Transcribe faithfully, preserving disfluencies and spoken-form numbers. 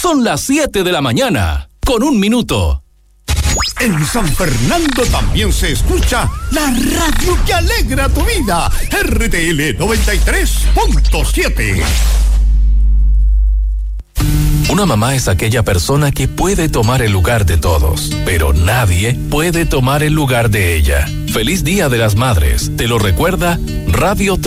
Son las siete de la mañana, con un minuto. En San Fernando también se escucha la radio que alegra tu vida. R T L noventa y tres punto siete. Una mamá es aquella persona que puede tomar el lugar de todos, pero nadie puede tomar el lugar de ella. Feliz Día de las Madres. Te lo recuerda Radio